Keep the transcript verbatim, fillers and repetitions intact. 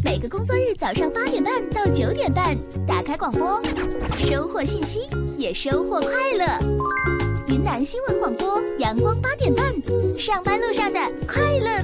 每个工作日早上八点半到九点半，打开广播，收获信息，也收获快乐。云南新闻广播，阳光八点半，上班路上的快乐